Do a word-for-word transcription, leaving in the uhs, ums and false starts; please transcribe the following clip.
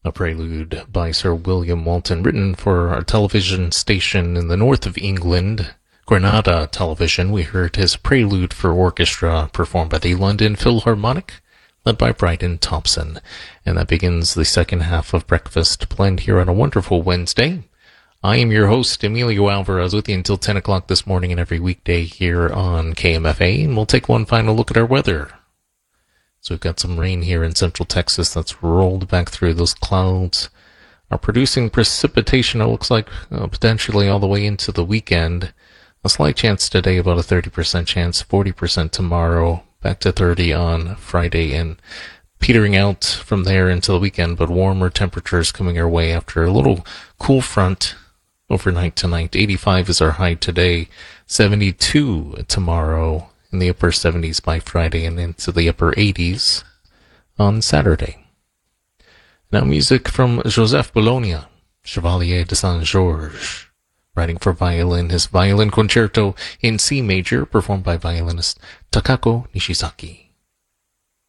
A prelude by Sir William Walton, written for a television station in the north of England, Granada Television. We heard his prelude for orchestra performed by the London Philharmonic, led by Bryden Thompson. And that begins the second half of Breakfast Blend here on a wonderful Wednesday. I am your host, Emilio Alvarez, with you until ten o'clock this morning and every weekday here on K M F A. And we'll take one final look at our weather. So we've got some rain here in central Texas that's rolled back through those clouds. Are producing precipitation, it looks like, uh, potentially all the way into the weekend. A slight chance today, about a thirty percent chance, forty percent tomorrow, back to thirty on Friday, and petering out from there into the weekend, but warmer temperatures coming our way after a little cool front overnight tonight. eighty-five is our high today, seventy-two tomorrow, in the upper seventies by Friday, and into the upper eighties on Saturday. Now music from Joseph Bologna, Chevalier de Saint-Georges, writing for violin, his violin concerto in C major, performed by violinist Takako Nishizaki.